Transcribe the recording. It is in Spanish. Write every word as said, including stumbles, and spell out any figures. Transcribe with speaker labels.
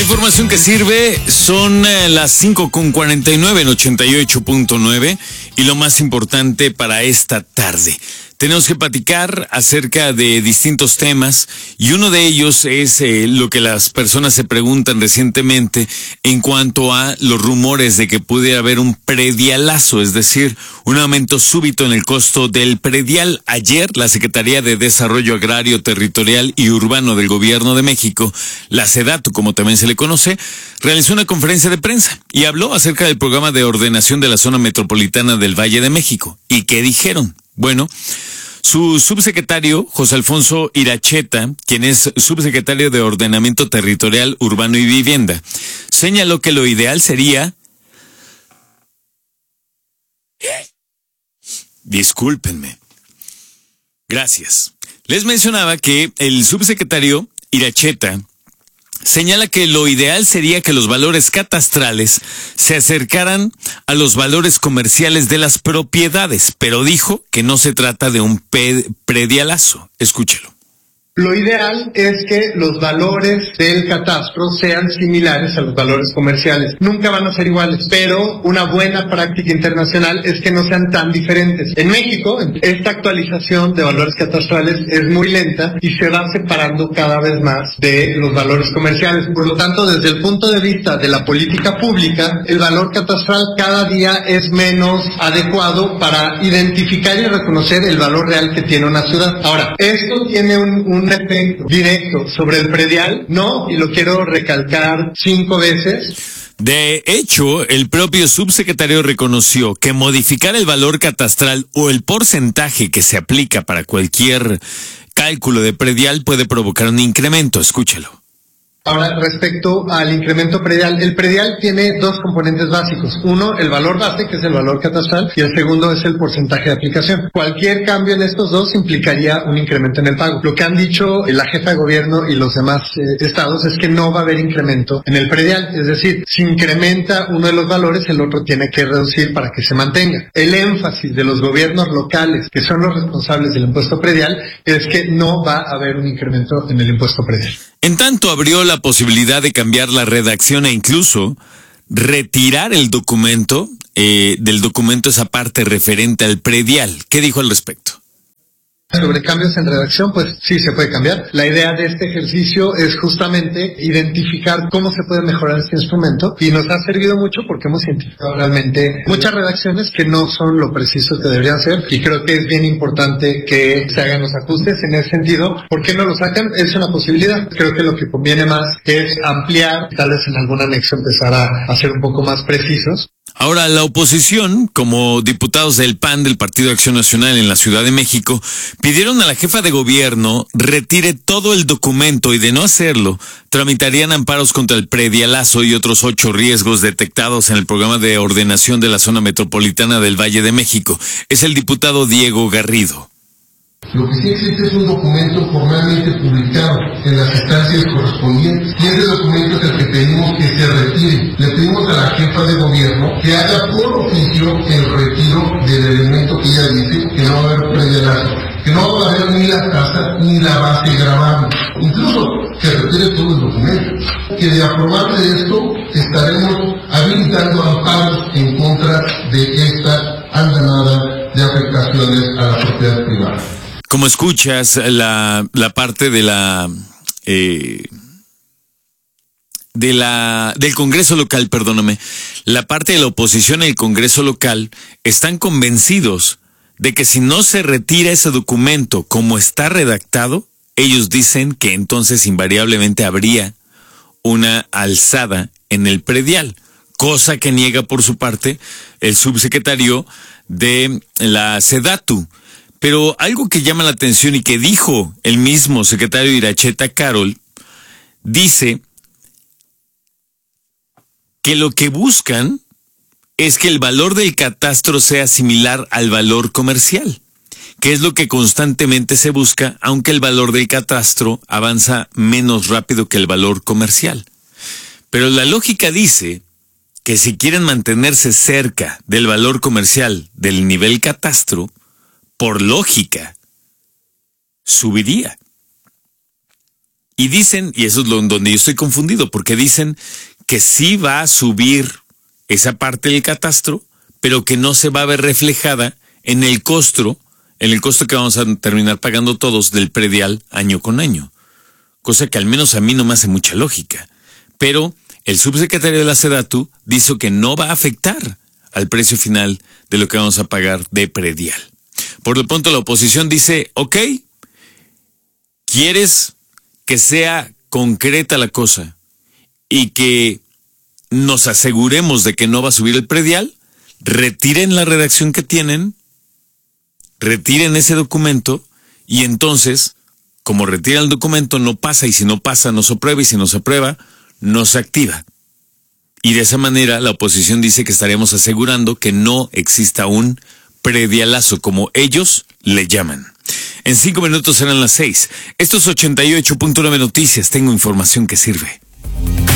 Speaker 1: Información que sirve, son eh, las cinco con cuarenta y nueve en ochenta y ocho punto nueve y lo más importante para esta tarde. Tenemos que platicar acerca de distintos temas y uno de ellos es eh, lo que las personas se preguntan recientemente en cuanto a los rumores de que pudiera haber un predialazo, es decir, un aumento súbito en el costo del predial. Ayer, la Secretaría de Desarrollo Agrario, Territorial y Urbano del Gobierno de México, la SEDATU, como también se le conoce, realizó una conferencia de prensa y habló acerca del programa de ordenación de la zona metropolitana del Valle de México. ¿Y qué dijeron? Bueno, su subsecretario, José Alfonso Iracheta, quien es subsecretario de Ordenamiento Territorial, Urbano y Vivienda, señaló que lo ideal sería... Discúlpenme. Gracias. Les mencionaba que el subsecretario Iracheta señala que lo ideal sería que los valores catastrales se acercaran a los valores comerciales de las propiedades, pero dijo que no se trata de un predialazo. Escúchelo.
Speaker 2: Lo ideal es que los valores del catastro sean similares a los valores comerciales. Nunca van a ser iguales, pero una buena práctica internacional es que no sean tan diferentes. En México, esta actualización de valores catastrales es muy lenta y se va separando cada vez más de los valores comerciales. Por lo tanto, desde el punto de vista de la política pública, el valor catastral cada día es menos adecuado para identificar y reconocer el valor real que tiene una ciudad. Ahora, esto tiene un, un efecto directo sobre el predial, no, y lo quiero recalcar cinco veces.
Speaker 1: De hecho, el propio subsecretario reconoció que modificar el valor catastral o el porcentaje que se aplica para cualquier cálculo de predial puede provocar un incremento. Escúchalo.
Speaker 2: Ahora, respecto al incremento predial, el predial tiene dos componentes básicos. Uno, el valor base, que es el valor catastral, y el segundo es el porcentaje de aplicación. Cualquier cambio en estos dos implicaría un incremento en el pago. Lo que han dicho la jefa de gobierno y los demás eh, estados es que no va a haber incremento en el predial. Es decir, si incrementa uno de los valores, el otro tiene que reducir para que se mantenga. El énfasis de los gobiernos locales, que son los responsables del impuesto predial, es que no va a haber un incremento en el impuesto predial.
Speaker 1: En tanto, abrió la posibilidad de cambiar la redacción e incluso retirar el documento, eh, del documento esa parte referente al predial. ¿Qué dijo al respecto?
Speaker 2: Sobre cambios en redacción, pues sí se puede cambiar. La idea de este ejercicio es justamente identificar cómo se puede mejorar este instrumento y nos ha servido mucho porque hemos identificado realmente muchas redacciones que no son lo preciso que deberían ser y creo que es bien importante que se hagan los ajustes en ese sentido. ¿Por qué no lo sacan? Es una posibilidad. Creo que lo que conviene más es ampliar, tal vez en algún anexo empezar a, a ser un poco más precisos.
Speaker 1: Ahora, la oposición, como diputados del P A N del Partido de Acción Nacional en la Ciudad de México, pidieron a la jefa de gobierno retire todo el documento y de no hacerlo, tramitarían amparos contra el predialazo y otros ocho riesgos detectados en el programa de ordenación de la zona metropolitana del Valle de México. Es el diputado Diego Garrido.
Speaker 3: Lo que sí existe es un documento formalmente publicado en las instancias correspondientes y ese documento es el que pedimos que se retire. Le pedimos a la jefa de gobierno que haga por oficio el retiro del elemento que ella dice que no va a haber predialazo, que no va a haber ni la tasa ni la base grabable, incluso que retire todo el documento. Que de aprobarle esto estaremos habilitando amparos en contra de esta andanada de afectaciones a la propiedad privada.
Speaker 1: Como escuchas, la, la parte de la, eh, de la, del Congreso local, perdóname, la parte de la oposición en el Congreso local están convencidos de que si no se retira ese documento como está redactado, ellos dicen que entonces invariablemente habría una alzada en el predial, cosa que niega por su parte el subsecretario de la SEDATU. Pero algo que llama la atención y que dijo el mismo secretario Iracheta, Carol, dice que lo que buscan es que el valor del catastro sea similar al valor comercial, que es lo que constantemente se busca, aunque el valor del catastro avanza menos rápido que el valor comercial. Pero la lógica dice que si quieren mantenerse cerca del valor comercial del nivel catastro, por lógica, subiría. Y dicen, y eso es lo, donde yo estoy confundido, porque dicen que sí va a subir esa parte del catastro, pero que no se va a ver reflejada en el costo, en el costo que vamos a terminar pagando todos del predial año con año. Cosa que al menos a mí no me hace mucha lógica. Pero el subsecretario de la SEDATU dijo que no va a afectar al precio final de lo que vamos a pagar de predial. Por lo pronto la oposición dice, ok, ¿quieres que sea concreta la cosa y que nos aseguremos de que no va a subir el predial? Retiren la redacción que tienen, retiren ese documento y entonces, como retiran el documento, no pasa, y si no pasa, no se aprueba, y si no se aprueba, no se activa. Y de esa manera la oposición dice que estaremos asegurando que no exista un predialazo, como ellos le llaman. En cinco minutos serán las seis. Esto es ochenta y ocho punto nueve Noticias. Tengo información que sirve.